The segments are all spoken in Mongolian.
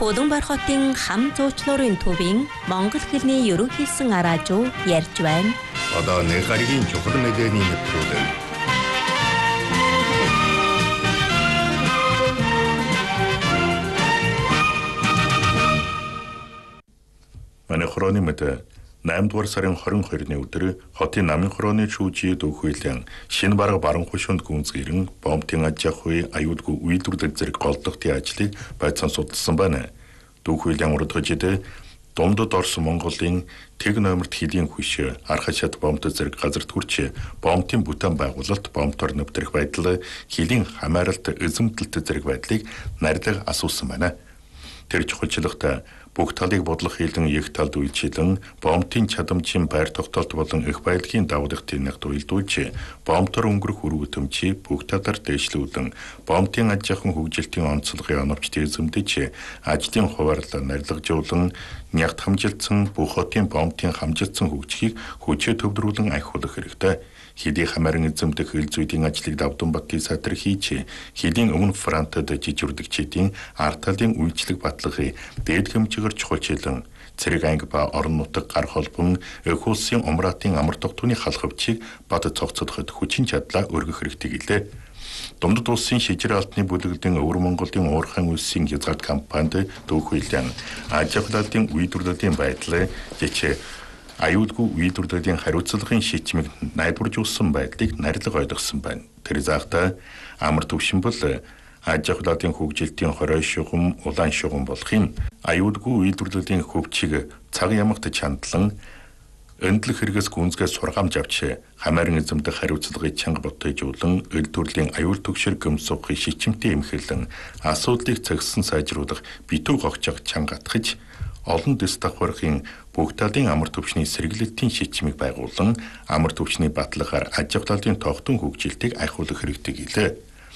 Улаанбаатар хотын хам зуучлуурын төвийн монгол хэлний ерөнхийсэн араажуу ярьж байна. Одоо нэг гаригийн чухал мэдээний нэвтрүүлэг. Манай хорооны мэдээ 8 дугаар сарын 22-ны өдөр хотын намын хорооны шүүжид өөхөйлөн шинэ бараг баранхуй шунд гүнзгийрэн бомбын аж ахуй аюулгүй үйлдвэрлэл зэрэг голдохтын ажлыг байцаан судалсан байна. Дүүхөйлөн урдгажид Дундад орсон Монголын тэг номерт хэлийн хүч архаж шат бомб зэрэг газарт хүрч бомбын бүтээн байгуулалт бомбтор нэвтрэх байдал хэлийн хамааралт эзэмдэлт зэрэг байдлыг нарийнхан асуусан байна. Тэр чухалчлагт бүх талыг бодлох хийлэн их талд үйлчилэн бомбын чадамжийн байр тогтоолт болон их баялагын давуу тахтын нэгт уйлдуулж бомбтор өнгөрөх үргэтэмчийг бүх талаар дэвшлүүлэн бомбын аж ахуйн хөгжилтийн онцлогын оновчт эзэмдэж ажлын хуваарлаа нарилгажуулан нягт хамжилтсан бүх хотын бомбын хамжилтсан хөгжихийг хүчээр төвлөрүүлэн ахиулах хэрэгтэй. Хэдий хамааран эзэмдэх хил зүйдийн ажлыг давдан баттыг садар хийж хэдийн өмнө фронтод жижигүрдэгчдийн ард талын үйлчлэг баталгыг дээд хэмжээгээр чухалчилан цэрэг анги ба орон нутаг гар холбон эх улсын умраатын амар тогтооны халхавчийг бат цогцолоход хүчин чадлаа өргөх хэрэгтэй гэлээ. Дундад улсын шижир алтны бүлэглэлийн Өвөр Монголын уурхайн улсын хязгаарт компанид дүүхөйлөн аж ахуйн үйлдвэрлэлийн байдлыг жишээ аюулгүй үйлдвэрлэлийн хариуцлагын шийдвэрийг найдваржуулсан байдлыг нарийнхан ойлгосон байна. Тэр заахта амар төвшин бол аж ахуйн хөгжилтийн хорой шугам, улаан шугам болох юм. Аюулгүй үйлдвэрлэлийн хөвчийг цаг ямагт чандлан өндлөх хэрэгээс гүнзгээс сургамж авч хамааран эзэмдэх хариуцлагыг чанга ботойжуулан эл төрлийн аюул төгшөр гөмсөхийг шичмтэй эмхэлэн асуудлыг цагсан сайжруулах битүү гогчог чанга атгаж олон дэс давхархын бүх талын амар төвчний сэргэлтийн шийдвэрийг байгуулан амар төвчний баталгаар аж ахуйн тогтун хөгжилтийг ахиулах хэрэгтэй гэлээ.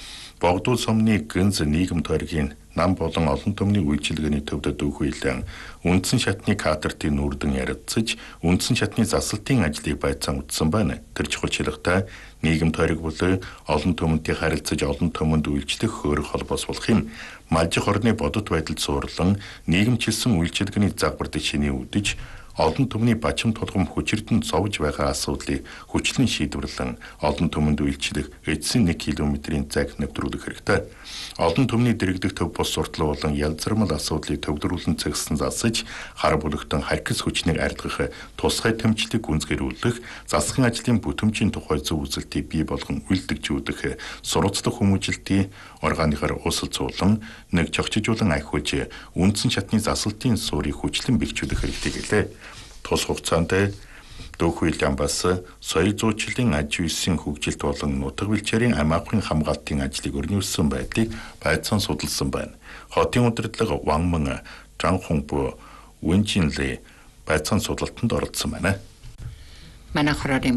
Богдул сумны гэнз нийгэм тойргийн нам болон олон түмний үйлчилгээний төвдөд дүүхөйлөн үндсэн шатны кадртын нүрдэн ярилцаж үндсэн шатны засалтын ажлыг байцаан үтсэн байна. Тэр чухалчлагтай нийгэм тойрог бол олон түмэнтэй харилцаж олон түмэнд үйлчлэх хөөрөх холбоос болох юм. Малжих орны бодит байдалд суурлан нийгэмчилсэн үйлчилгээний загварт шиний үдэж олон түмний бачим тулгам хүчирдэн зовж байгаа асуудлыг хүчлэн шийдвэрлэн олон түмэнд үйлчлэх эцсийн 1 км-ийн цаг нэвтрүүлэх хэрэгтэй. Олон түмний дэрэгдэх төв бос суртал болон янзармал асуудлыг төвлөрүүлэн цагсан засаж хар бүлэгтэн харькас хүчнийг ардгах тусгай тэмцлийг гүнзгийрүүлэх засгийн ажлын бүтэмжийн тухай зөв үзэлтийг бий болгон үйлдэгжүүлэх сурвалжлах хүмүүжилтийн органикаар усалцуулан нэг чогчжуулан ахиулж үндсэн шатны засалтын суурийг хүчлэн бэхжүүлэх хэрэгтэй гэлээ. Тус хугацаанд дүүхөйлөн бас соёл зуучлалын аж үйлсийн хөгжилт болон нутаг бэлчээрийн амаахын хамгаалтын ажлыг өрнүүлсэн байдлыг байцаан судалсан байна. Хотын удирдлага Ванман Жанхунбу Үнжинлэ байцаан судалтанд оролцсон байна. Манай хорооны